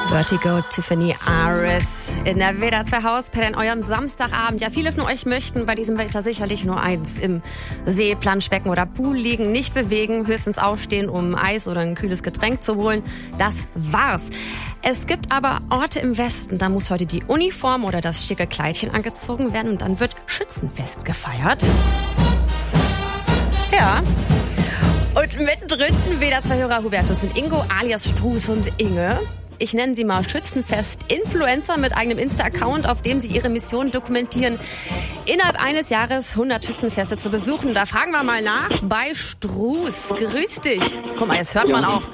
Vertigo, Tiffany Aris in der WDR 2 Hausparty an eurem Samstagabend. Ja, viele von euch möchten bei diesem Wetter sicherlich nur eins: im See, Planschbecken oder Pool liegen, nicht bewegen, höchstens aufstehen, um Eis oder ein kühles Getränk zu holen. Das war's. Es gibt aber Orte im Westen, da muss heute die Uniform oder das schicke Kleidchen angezogen werden und dann wird Schützenfest gefeiert. Ja. Und mittendrin WDR 2-Hörer Hubertus und Ingo alias Struß und Inge. Ich nenne sie mal Schützenfest-Influencer mit eigenem Insta-Account, auf dem sie ihre Mission dokumentieren, innerhalb eines Jahres 100 Schützenfeste zu besuchen. Da fragen wir mal nach bei Struß. Grüß dich. Guck mal, jetzt hört man auch.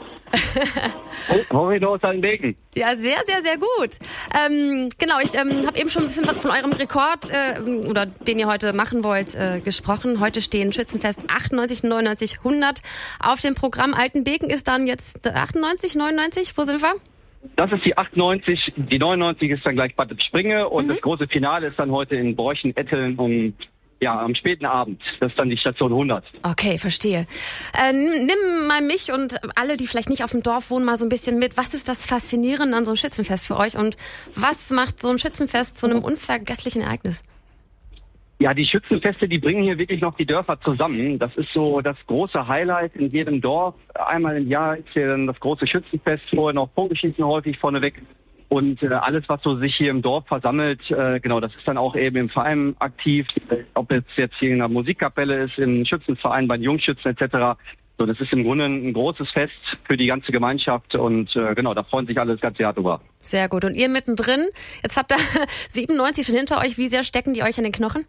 Horridor aus Altenbeken. Ja, sehr, sehr, sehr gut. Genau, ich habe eben schon ein bisschen von eurem Rekord, oder den ihr heute machen wollt, gesprochen. Heute stehen Schützenfest 98, 99, 100 auf dem Programm. Altenbeken ist dann jetzt 98, 99. Wo sind wir? Das ist die 98, die 99 ist dann gleich Bad Springe und das große Finale ist dann heute in Borchen-Etteln am späten Abend. Das ist dann die Station 100. Okay, verstehe. Nimm mal mich und alle, die vielleicht nicht auf dem Dorf wohnen, mal so ein bisschen mit. Was ist das Faszinierende an so einem Schützenfest für euch und was macht so ein Schützenfest zu einem unvergesslichen Ereignis? Ja, die Schützenfeste, die bringen hier wirklich noch die Dörfer zusammen. Das ist so das große Highlight in jedem Dorf. Einmal im Jahr ist hier dann das große Schützenfest, vorher noch Bogenschießen häufig vorneweg. Und alles, was so sich hier im Dorf versammelt, das ist dann auch eben im Verein aktiv. Ob es jetzt hier in der Musikkapelle ist, im Schützenverein, bei den Jungschützen etc. So, das ist im Grunde ein großes Fest für die ganze Gemeinschaft und da freuen sich alle das ganze Jahr drüber. Sehr gut. Und ihr mittendrin, jetzt habt ihr 97 schon hinter euch. Wie sehr stecken die euch in den Knochen?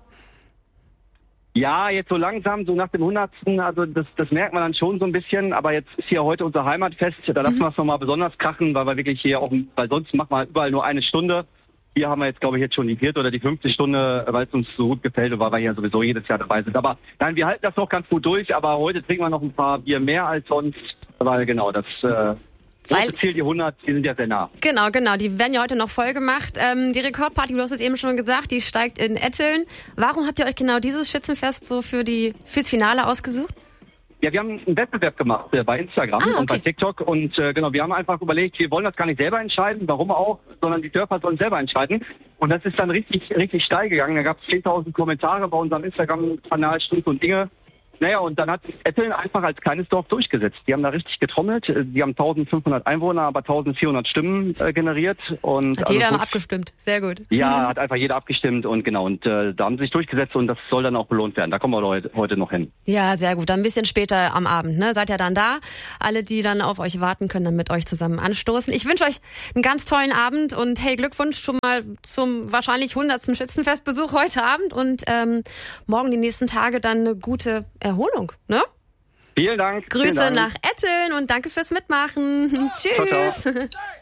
Ja, jetzt so langsam, so nach dem 100. Also das merkt man dann schon so ein bisschen. Aber jetzt ist hier heute unser Heimatfest. Da lassen wir es nochmal besonders krachen, weil wir wirklich hier auch, weil sonst machen wir überall nur eine Stunde. Hier haben wir jetzt, glaube ich, jetzt schon die 4. oder die 5. Stunde, weil es uns so gut gefällt und weil wir hier sowieso jedes Jahr dabei sind. Aber nein, wir halten das noch ganz gut durch. Aber heute trinken wir noch ein paar Bier mehr als sonst, weil das Ziel, die 100, die sind ja sehr nah. Genau, die werden ja heute noch voll gemacht. Die Rekordparty, du hast es eben schon gesagt, die steigt in Etteln. Warum habt ihr euch genau dieses Schützenfest so fürs Finale ausgesucht? Ja, wir haben einen Wettbewerb gemacht bei Instagram und bei TikTok und wir haben einfach überlegt, wir wollen das gar nicht selber entscheiden, warum auch, sondern die Dörfer sollen selber entscheiden. Und das ist dann richtig steil gegangen. Da gab es 10.000 Kommentare bei unserem Instagram-Kanal Struß und Inge. Naja, und dann hat Etteln einfach als kleines Dorf durchgesetzt. Die haben da richtig getrommelt. Die haben 1.500 Einwohner, aber 1.400 Stimmen generiert. Und hat jeder abgestimmt. Sehr gut. Ja, hat einfach jeder abgestimmt und da haben sie sich durchgesetzt und das soll dann auch belohnt werden. Da kommen wir heute noch hin. Ja, sehr gut. Dann ein bisschen später am Abend, ne? Seid ihr dann da? Alle, die dann auf euch warten, können dann mit euch zusammen anstoßen. Ich wünsche euch einen ganz tollen Abend und hey, Glückwunsch schon mal zum wahrscheinlich 100. Schützenfestbesuch heute Abend und morgen die nächsten Tage dann eine gute Erholung, ne? Vielen Dank. Grüße nach Etteln und danke fürs Mitmachen. Tschüss. Ciao, ciao.